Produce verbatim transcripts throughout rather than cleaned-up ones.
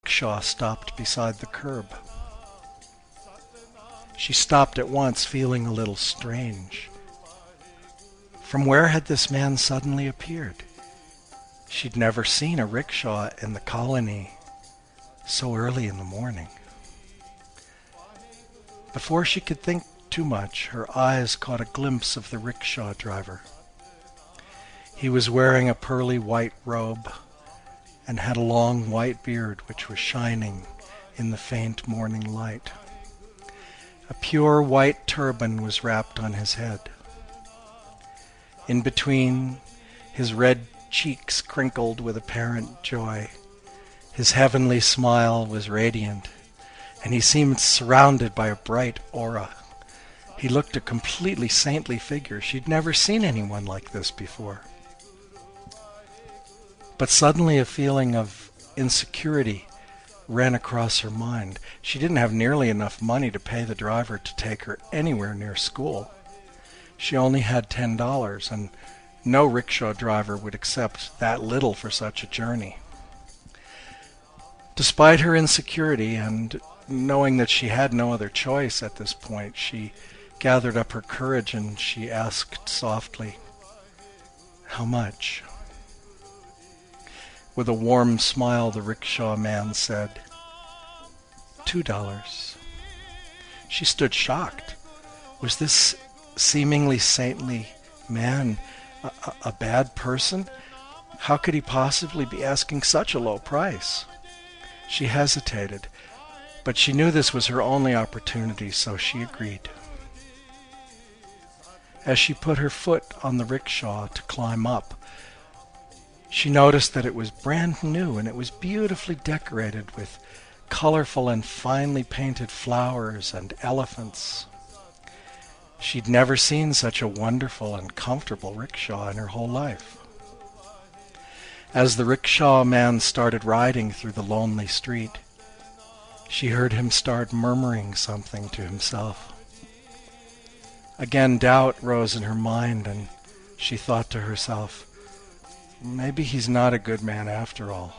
rickshaw stopped beside the curb. She stopped at once, feeling a little strange. From where had this man suddenly appeared? She'd never seen a rickshaw in the colony so early in the morning. Before she could think too much, her eyes caught a glimpse of the rickshaw driver. He was wearing a pearly white robe and had a long white beard which was shining in the faint morning light. A pure white turban was wrapped on his head. In between, his red cheeks crinkled with apparent joy. His heavenly smile was radiant, and he seemed surrounded by a bright aura. He looked a completely saintly figure. She'd never seen anyone like this before. But suddenly a feeling of insecurity ran across her mind. She didn't have nearly enough money to pay the driver to take her anywhere near school. She only had ten dollars, and no rickshaw driver would accept that little for such a journey. Despite her insecurity and knowing that she had no other choice at this point, she gathered up her courage and she asked softly, "How much?" With a warm smile, the rickshaw man said, Two dollars. She stood shocked. Was this seemingly saintly man a, a, a bad person? How could he possibly be asking such a low price? She hesitated, but she knew this was her only opportunity, so she agreed. As she put her foot on the rickshaw to climb up, she noticed that it was brand new and it was beautifully decorated with colorful and finely painted flowers and elephants. She'd never seen such a wonderful and comfortable rickshaw in her whole life. As the rickshaw man started riding through the lonely street, she heard him start murmuring something to himself. Again, doubt rose in her mind, and she thought to herself, maybe he's not a good man after all.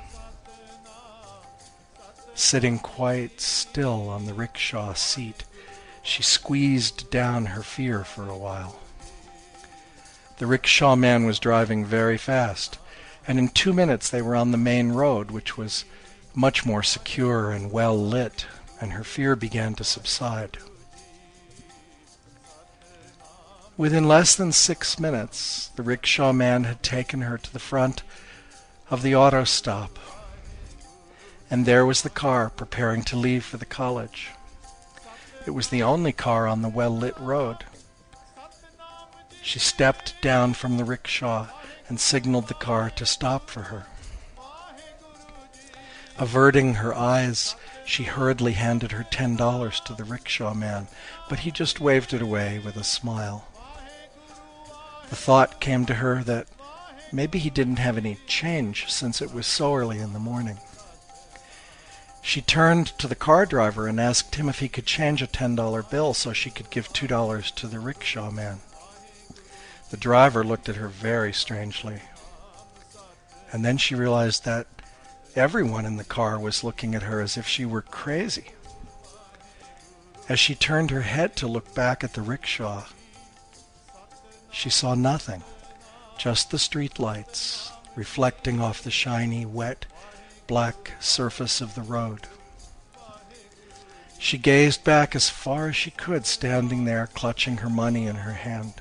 Sitting quite still on the rickshaw seat, she squeezed down her fear for a while. The rickshaw man was driving very fast, and in two minutes they were on the main road, which was much more secure and well lit, and her fear began to subside. Within less than six minutes, the rickshaw man had taken her to the front of the auto stop, and there was the car preparing to leave for the college. It was the only car on the well-lit road. She stepped down from the rickshaw and signaled the car to stop for her. Averting her eyes, she hurriedly handed her ten dollars to the rickshaw man, but he just waved it away with a smile. The thought came to her that maybe he didn't have any change since it was so early in the morning. She turned to the car driver and asked him if he could change a ten dollar bill so she could give two dollars to the rickshaw man. The driver looked at her very strangely, and then she realized that everyone in the car was looking at her as if she were crazy. As she turned her head to look back at the rickshaw, she saw nothing, just the street lights reflecting off the shiny, wet, black surface of the road. She gazed back as far as she could, standing there clutching her money in her hand.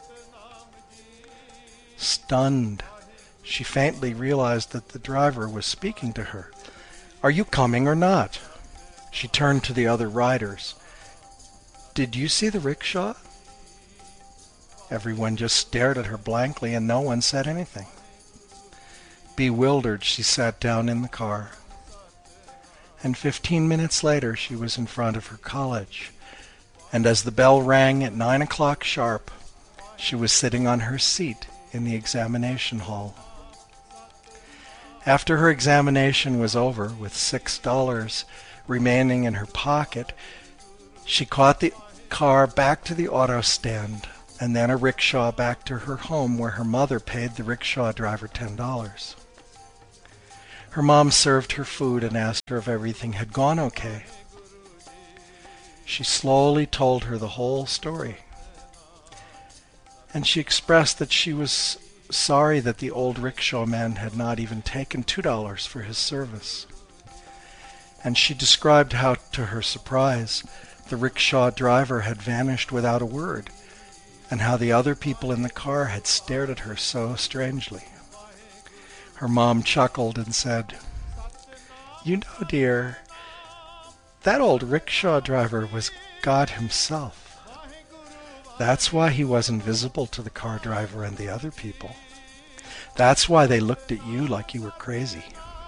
Stunned, she faintly realized that the driver was speaking to her. "Are you coming or not?" She turned to the other riders. "Did you see the rickshaw?" Everyone just stared at her blankly, and no one said anything. Bewildered, she sat down in the car. And fifteen minutes later, she was in front of her college. And as the bell rang at nine o'clock sharp, she was sitting on her seat in the examination hall. After her examination was over, with six dollars remaining in her pocket, she caught the car back to the auto stand, and then a rickshaw back to her home, where her mother paid the rickshaw driver ten dollars. Her mom served her food and asked her if everything had gone okay. She slowly told her the whole story, and she expressed that she was sorry that the old rickshaw man had not even taken two dollars for his service. And she described how, to her surprise, the rickshaw driver had vanished without a word, and how the other people in the car had stared at her so strangely. Her mom chuckled and said, "You know, dear, that old rickshaw driver was God himself. That's why he was invisible to the car driver and the other people. That's why they looked at you like you were crazy."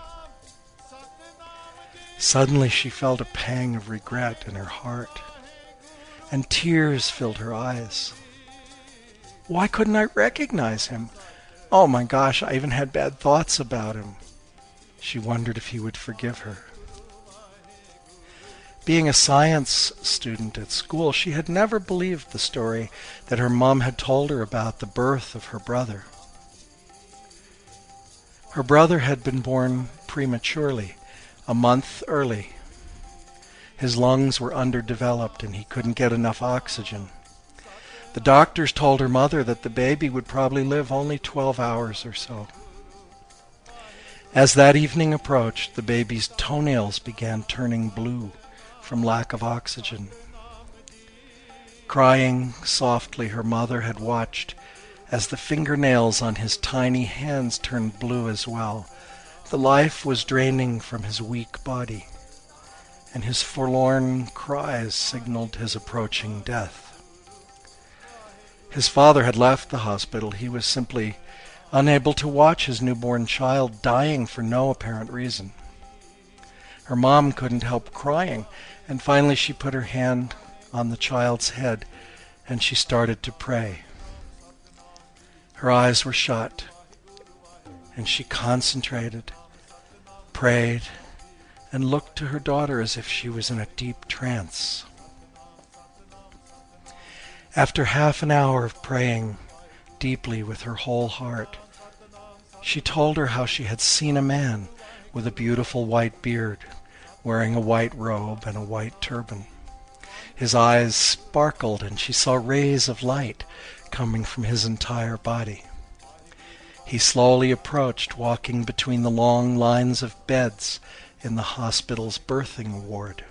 Suddenly she felt a pang of regret in her heart, and tears filled her eyes. Why couldn't I recognize him? Oh my gosh, I even had bad thoughts about him. She wondered if he would forgive her. Being a science student at school, she had never believed the story that her mom had told her about the birth of her brother. Her brother had been born prematurely, a month early. His lungs were underdeveloped and he couldn't get enough oxygen. The doctors told her mother that the baby would probably live only twelve hours or so. As that evening approached, the baby's toenails began turning blue from lack of oxygen. Crying softly, her mother had watched as the fingernails on his tiny hands turned blue as well. The life was draining from his weak body, and his forlorn cries signaled his approaching death. His father had left the hospital. He was simply unable to watch his newborn child dying for no apparent reason. Her mom couldn't help crying, and finally she put her hand on the child's head and she started to pray. Her eyes were shut, and she concentrated, prayed, and looked to her daughter as if she was in a deep trance. After half an hour of praying deeply with her whole heart, she told her how she had seen a man with a beautiful white beard, wearing a white robe and a white turban. His eyes sparkled, and she saw rays of light coming from his entire body. He slowly approached, walking between the long lines of beds in the hospital's birthing ward.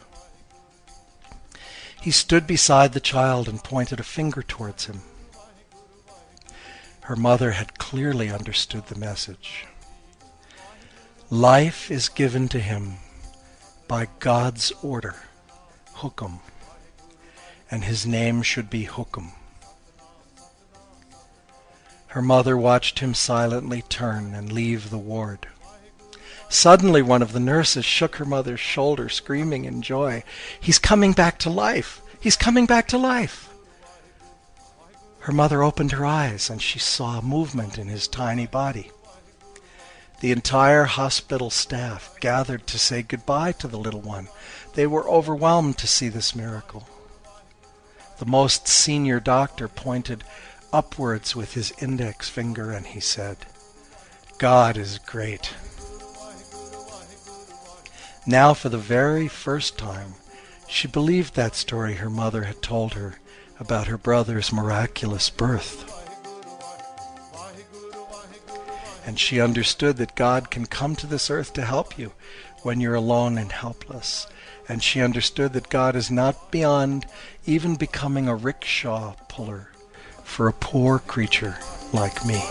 He stood beside the child and pointed a finger towards him. Her mother had clearly understood the message. Life is given to him by God's order, Hukum, and his name should be Hukum. Her mother watched him silently turn and leave the ward. Suddenly one of the nurses shook her mother's shoulder, screaming in joy, "He's coming back to life! He's coming back to life!" Her mother opened her eyes and she saw movement in his tiny body. The entire hospital staff gathered to say goodbye to the little one. They were overwhelmed to see this miracle. The most senior doctor pointed upwards with his index finger and he said, "God is great." Now, for the very first time, she believed that story her mother had told her about her brother's miraculous birth. And she understood that God can come to this earth to help you when you're alone and helpless. And she understood that God is not beyond even becoming a rickshaw puller for a poor creature like me.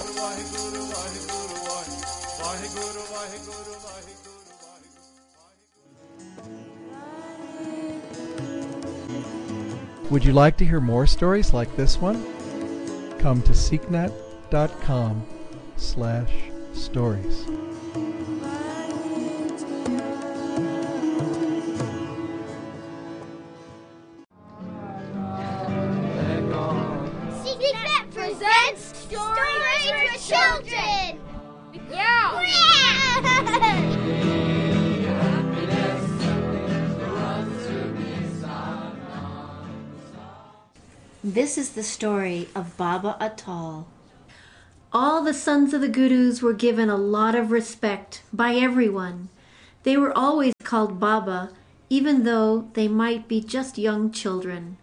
Would you like to hear more stories like this one? Come to seeknet dot com slash stories. Seeknet presents Stories for Children! Yeah! This is the story of Baba Atal. All the sons of the Gurus were given a lot of respect by everyone. They were always called Baba, even though they might be just young children.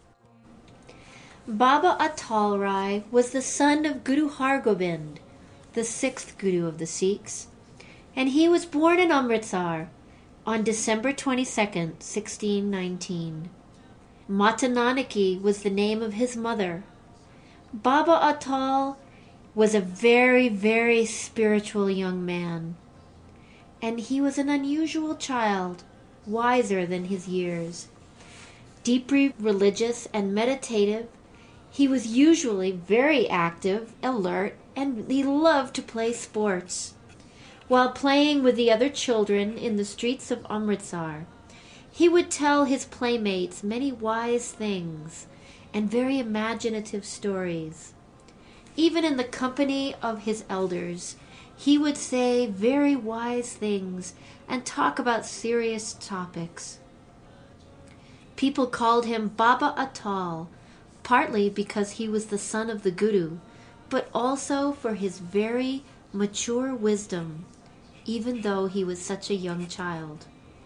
Baba Atal Rai was the son of Guru Hargobind, the sixth Guru of the Sikhs, and he was born in Amritsar on December twenty-second, sixteen nineteen. Mata Nanaki was the name of his mother. Baba Atal was a very, very spiritual young man, and he was an unusual child, wiser than his years. Deeply religious and meditative, he was usually very active, alert, and he loved to play sports. While playing with the other children in the streets of Amritsar, he would tell his playmates many wise things and very imaginative stories. Even in the company of his elders, he would say very wise things and talk about serious topics. People called him Baba Atal, partly because he was the son of the Guru, but also for his very mature wisdom, even though he was such a young child.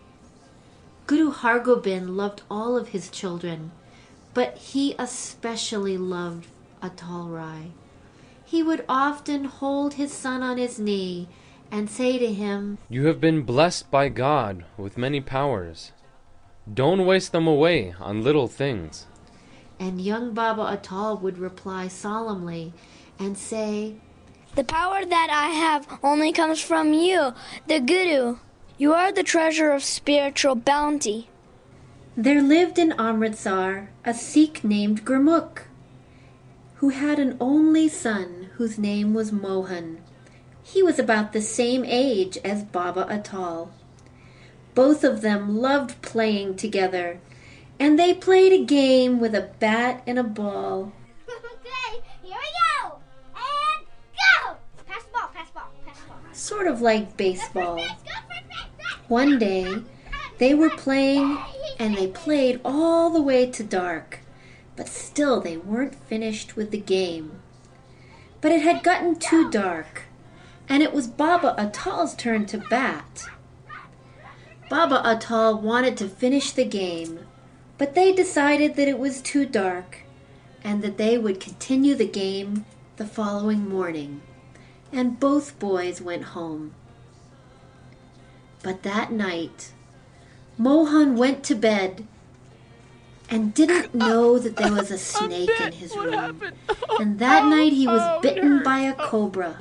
Guru Hargobind loved all of his children, but he especially loved Atal Rai. He would often hold his son on his knee and say to him, "You have been blessed by God with many powers. Don't waste them away on little things." And young Baba Atal would reply solemnly and say, "The power that I have only comes from you, the Guru. You are the treasure of spiritual bounty." There lived in Amritsar a Sikh named Gurmukh, who had an only son whose name was Mohan. He was about the same age as Baba Atal. Both of them loved playing together, and they played a game with a bat and a ball. Okay, here we go! And go! Pass the ball, pass the ball, pass the ball. Sort of like baseball. Go for it, go for it, go for it. One day, they were playing, and they played all the way to dark, but still they weren't finished with the game. But it had gotten too dark, and it was Baba Atal's turn to bat. Baba Atal wanted to finish the game, but they decided that it was too dark, and that they would continue the game the following morning, and both boys went home. But that night, Mohan went to bed and didn't know that there was a snake in his room. And that night he was bitten by a cobra.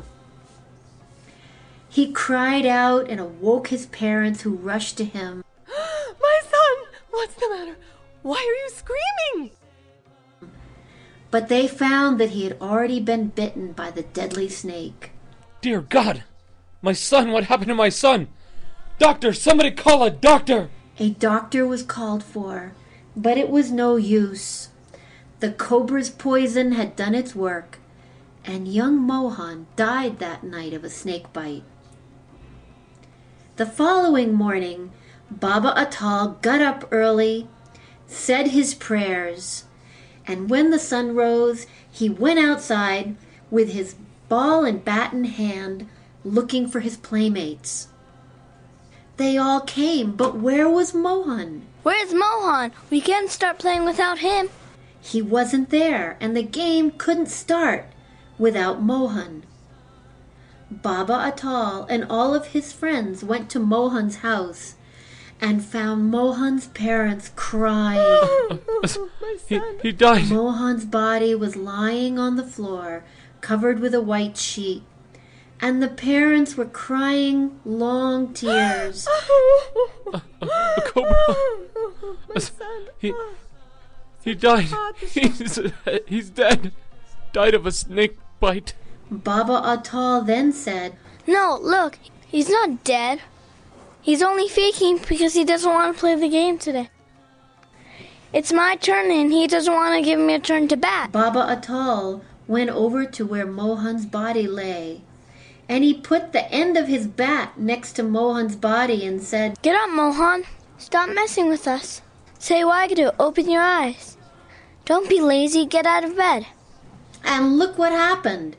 He cried out and awoke his parents, who rushed to him. "My son! What's the matter? Why are you screaming?" But they found that he had already been bitten by the deadly snake. "Dear God! My son! What happened to my son? Doctor! Somebody call a doctor!" A doctor was called for, but it was no use. The cobra's poison had done its work, and young Mohan died that night of a snake bite. The following morning, Baba Atal got up early, said his prayers, and when the sun rose, he went outside with his ball and bat in hand, looking for his playmates. They all came, but where was Mohan? Where's Mohan? We can't start playing without him. He wasn't there, and the game couldn't start without Mohan. Baba Atal and all of his friends went to Mohan's house and found Mohan's parents crying. he, he died. Mohan's body was lying on the floor, covered with a white sheet, and the parents were crying long tears. A, a, a cobra. My son. He, he died. He's, he's dead. Died of a snake bite. Baba Atal then said, No, look, he's not dead. He's only faking because he doesn't want to play the game today. It's my turn and he doesn't want to give me a turn to bat. Baba Atal went over to where Mohan's body lay, and he put the end of his bat next to Mohan's body and said, Get up, Mohan. Stop messing with us. Say Wagadu, open your eyes. Don't be lazy, get out of bed. And look what happened.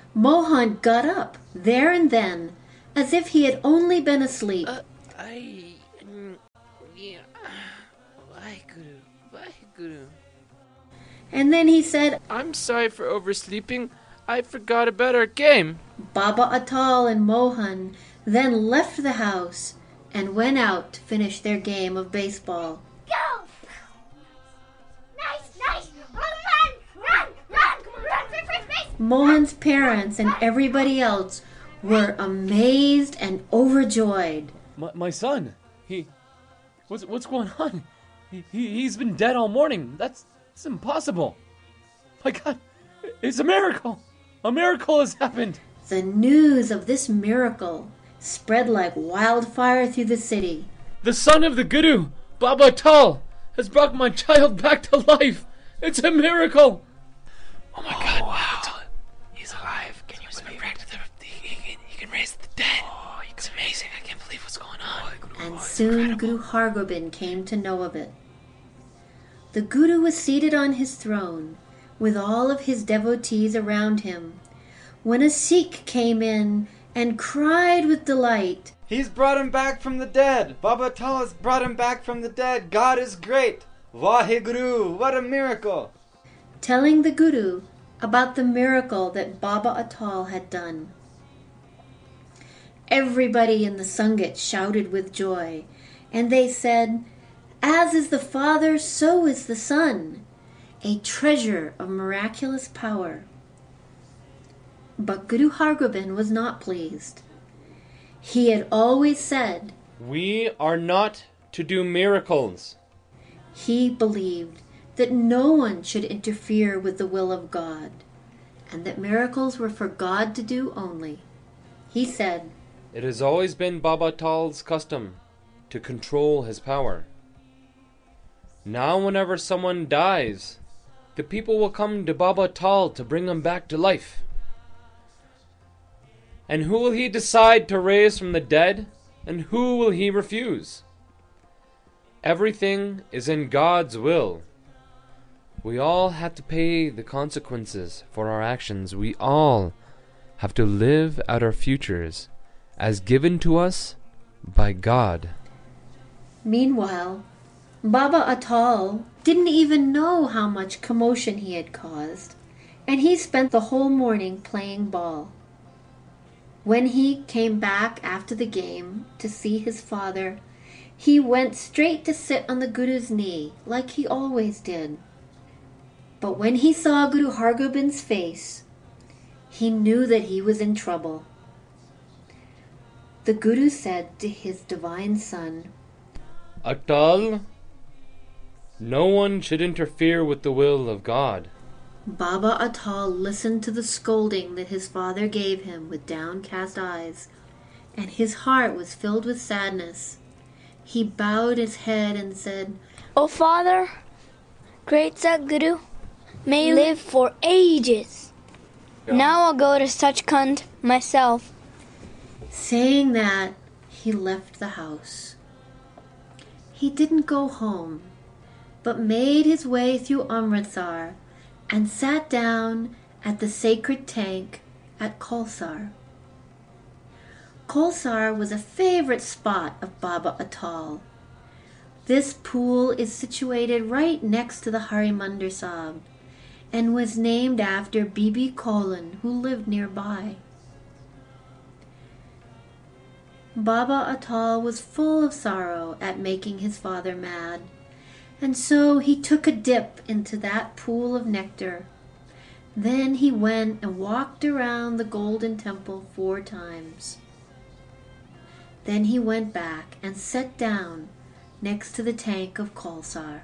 Mohan got up, there and then, as if he had only been asleep. Uh, I... Mm, yeah... Waheguru, Waheguru. And then he said, I'm sorry for oversleeping. I forgot about our game. Baba Atal and Mohan then left the house and went out to finish their game of baseball. Go! Nice, nice! Run, run, run, run! Come on, run for first base! Mohan's parents and everybody else were amazed and overjoyed. My, my son, he... What's, what's going on? He, he, he's been dead all morning. That's, that's impossible. My God, it's a miracle. A miracle has happened. The news of this miracle spread like wildfire through the city. The son of the Guru, Baba Atal, has brought my child back to life. It's a miracle. Oh my God, wow. He's alive. Can you believe back to the, he, he, he can raise the dead. Oh, it's amazing. I can't believe what's going on. And soon Guru Hargobind came to know of it. The Guru was seated on his throne with all of his devotees around him when a Sikh came in and cried with delight, He's brought him back from the dead. Baba Atal has brought him back from the dead. God is great. Vaheguru, what a miracle. telling the Guru about the miracle that Baba Atal had done. Everybody in the Sangat shouted with joy, and they said, As is the Father, so is the Son, a treasure of miraculous power. But Guru Hargobind was not pleased. He had always said, We are not to do miracles. He believed that no one should interfere with the will of God, and that miracles were for God to do only. He said, It has always been Baba Atal's custom to control his power. Now whenever someone dies, the people will come to Baba Atal to bring him back to life. And who will he decide to raise from the dead, and who will he refuse? Everything is in God's will. We all have to pay the consequences for our actions. We all have to live out our futures as given to us by God. Meanwhile, Baba Atal didn't even know how much commotion he had caused, and he spent the whole morning playing ball. When he came back after the game to see his father, he went straight to sit on the Guru's knee, like he always did. But when he saw Guru Hargobind's face, he knew that he was in trouble. The Guru said to his divine son, Atal, no one should interfere with the will of God. Baba Atal listened to the scolding that his father gave him with downcast eyes, and his heart was filled with sadness. He bowed his head and said, Oh, Father, great Sadguru, may you live for ages. Yeah. Now I'll go to Sachkhand myself. Saying that, he left the house. He didn't go home, but made his way through Amritsar and sat down at the sacred tank at Khalsar. Khalsar was a favorite spot of Baba Atal. This pool is situated right next to the Harimandir Sahib and was named after Bibi Kaulan, who lived nearby. Baba Atal was full of sorrow at making his father mad, and so he took a dip into that pool of nectar. Then he went and walked around the golden temple four times. Then he went back and sat down next to the tank of Khalsar.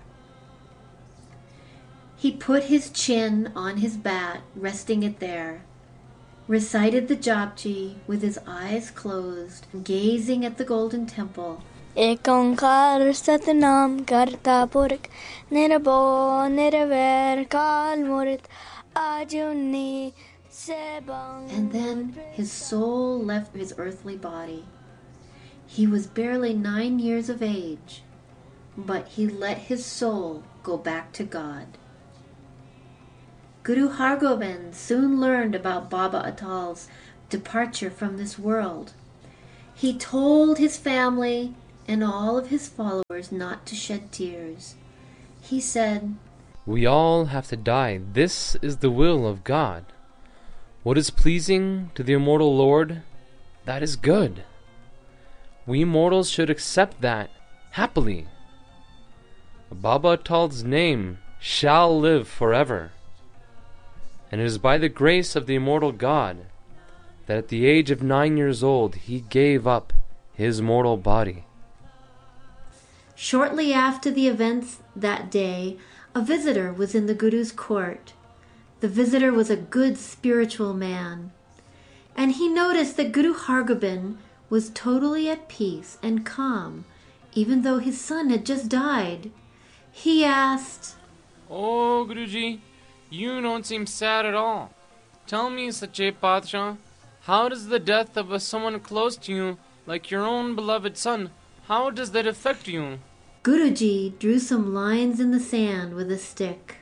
He put his chin on his bat, resting it there, recited the Japji with his eyes closed, gazing at the golden temple. Ek onkar satnam karta purak nirbo nirvair kal murit ajuni sebang. And then his soul left his earthly body. He was barely nine years of age, but he let his soul go back to God. Guru Hargobind soon learned about Baba Atal's departure from this world. He told his family and all of his followers not to shed tears. He said, "We all have to die. This is the will of God. What is pleasing to the immortal Lord, that is good. We mortals should accept that happily. Baba Atal's name shall live forever. And it is by the grace of the immortal God that at the age of nine years old he gave up his mortal body." Shortly after the events that day, a visitor was in the Guru's court. The visitor was a good spiritual man, and he noticed that Guru Hargobind was totally at peace and calm, even though his son had just died. He asked, "Oh, Guruji, you don't seem sad at all. Tell me, Sache Padshah, how does the death of a someone close to you, like your own beloved son, how does that affect you?" Guruji drew some lines in the sand with a stick.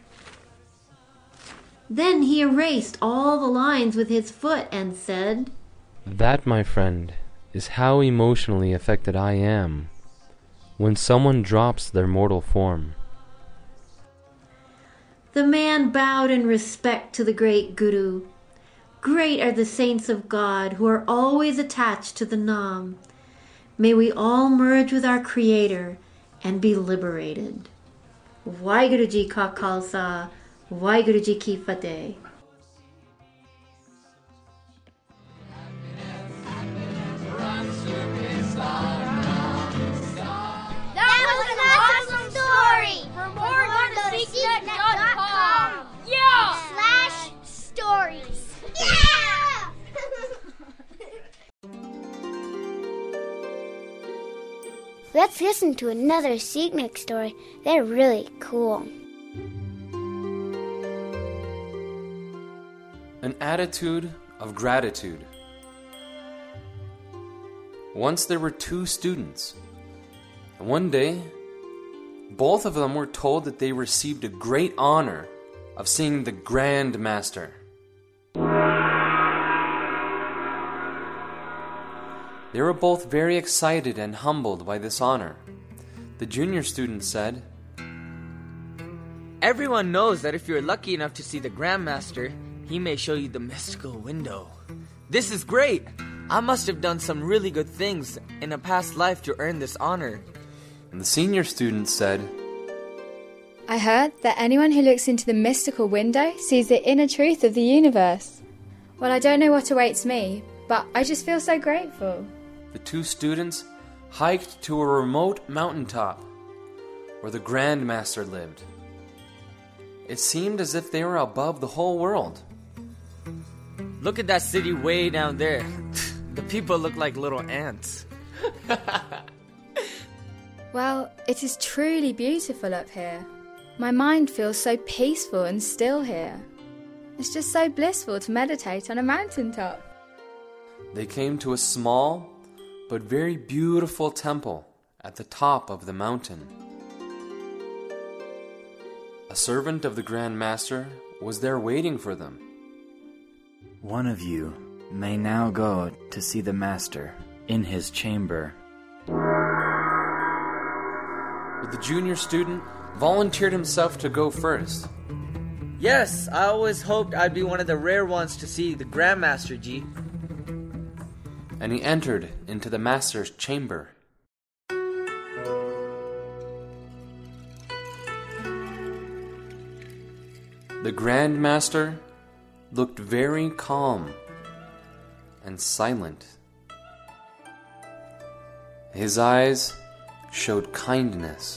Then he erased all the lines with his foot and said, "That, my friend, is how emotionally affected I am when someone drops their mortal form." The man bowed in respect to the great Guru. Great are the saints of God who are always attached to the Naam. May we all merge with our Creator and be liberated. Waheguru Ji Ka Khalsa, Waheguru Ji Ki Fateh. That was an awesome story! For more, go to seeknet dot com. Yeah! Slash stories. Yeah! Let's listen to another Seeknik story. They're really cool. An attitude of gratitude. Once there were two students. And one day, both of them were told that they received a great honor of seeing the Grand Master. They were both very excited and humbled by this honor. The junior student said, "Everyone knows that if you're lucky enough to see the Grandmaster, he may show you the mystical window. This is great! I must have done some really good things in a past life to earn this honor." And the senior student said, "I heard that anyone who looks into the mystical window sees the inner truth of the universe. Well, I don't know what awaits me, but I just feel so grateful." The two students hiked to a remote mountaintop where the Grand Master lived. It seemed as if they were above the whole world. "Look at that city way down there. The people look like little ants." Well, it is truly beautiful up here. My mind feels so peaceful and still here. It's just so blissful to meditate on a mountaintop. They came to a small but very beautiful temple at the top of the mountain. A servant of the Grand Master was there waiting for them. "One of you may now go to see the Master in his chamber." But the junior student volunteered himself to go first. "Yes, I always hoped I'd be one of the rare ones to see the Grandmaster, Ji." And he entered into the Master's chamber. The Grand Master looked very calm and silent. His eyes showed kindness.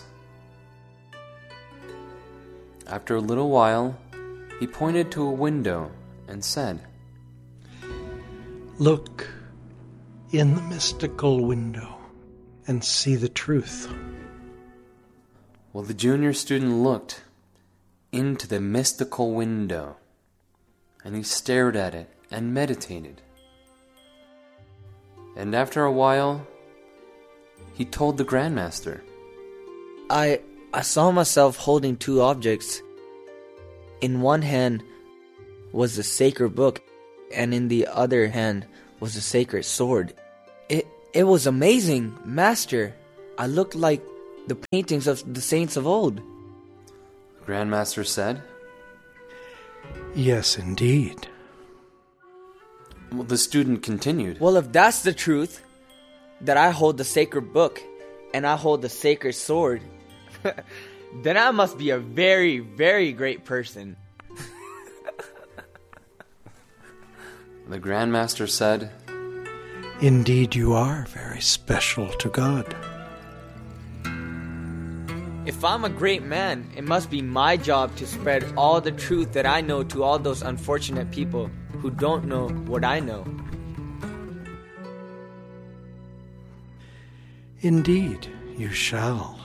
After a little while, he pointed to a window and said, "Look in the mystical window and see the truth." Well, the junior student looked into the mystical window, and he stared at it and meditated. And after a while, he told the Grandmaster, I I saw myself holding two objects. In one hand, was the sacred book, and in the other hand was the sacred sword. It it was amazing, Master. I looked like the paintings of the saints of old. The Grandmaster said. Yes, indeed. Well, the student continued. Well, if that's the truth, that I hold the sacred book and I hold the sacred sword, then I must be a very, very great person. The Grandmaster said, Indeed you are very special to God. If I'm a great man, it must be my job to spread all the truth that I know to all those unfortunate people who don't know what I know. Indeed, you shall.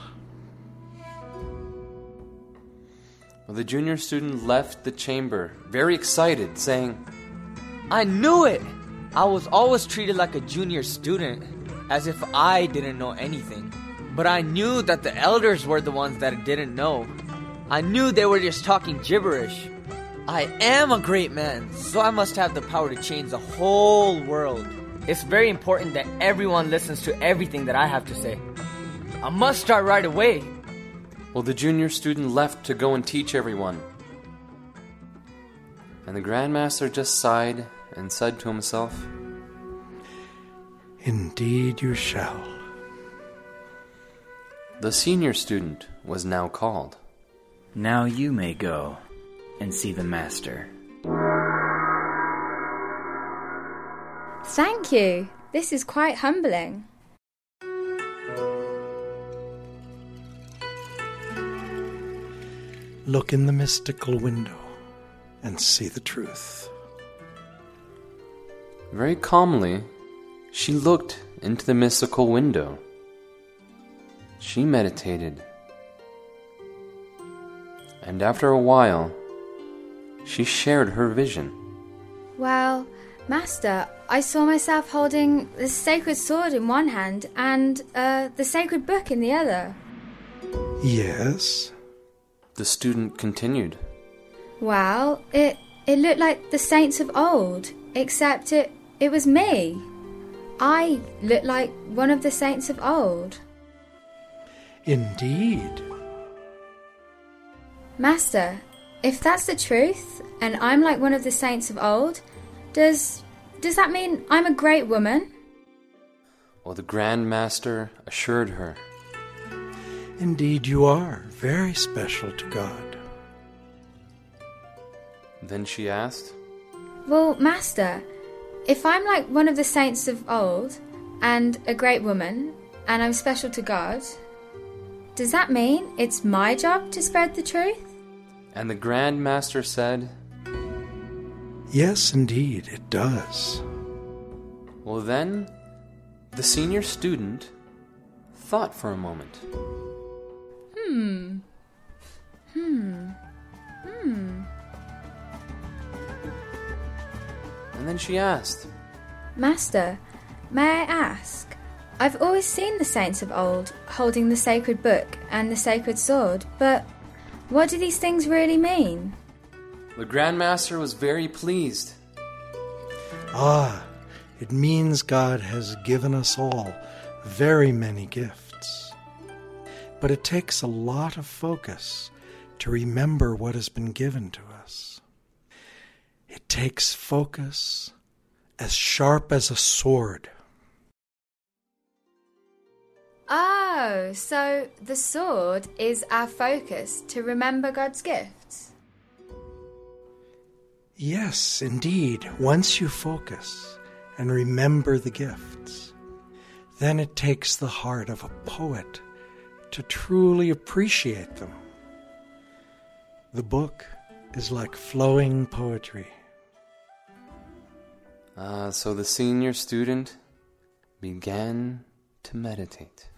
Well, the junior student left the chamber, very excited, saying, I knew it! I was always treated like a junior student, as if I didn't know anything. But I knew that the elders were the ones that didn't know. I knew they were just talking gibberish. I am a great man, so I must have the power to change the whole world. It's very important that everyone listens to everything that I have to say. I must start right away. Well, the junior student left to go and teach everyone. And the Grandmaster just sighed and said to himself, Indeed you shall. The senior student was now called. Now you may go and see the master. Thank you. This is quite humbling. Look in the mystical window and see the truth. Very calmly, she looked into the mystical window. She meditated. And after a while, she shared her vision. Well, Master, I saw myself holding the sacred sword in one hand and uh, the sacred book in the other. Yes? The student continued. Well, it it looked like the saints of old, except it, it was me. I looked like one of the saints of old. Indeed. Master, if that's the truth, and I'm like one of the saints of old, does does that mean I'm a great woman? Well, the Grand Master assured her. Indeed you are, very special to God. Then she asked, Well, Master, if I'm like one of the saints of old, and a great woman, and I'm special to God, does that mean it's my job to spread the truth? And the Grand Master said, Yes, indeed, it does. Well, then, the senior student thought for a moment. Hmm. Hmm. Hmm. And then she asked, Master, may I ask? I've always seen the saints of old holding the sacred book and the sacred sword, but what do these things really mean? The Grand Master was very pleased. Ah, it means God has given us all very many gifts. But it takes a lot of focus to remember what has been given to us. It takes focus as sharp as a sword. Oh, so the sword is our focus to remember God's gifts? Yes, indeed. Once you focus and remember the gifts, then it takes the heart of a poet to truly appreciate them. The book is like flowing poetry. Uh, so the senior student began to meditate.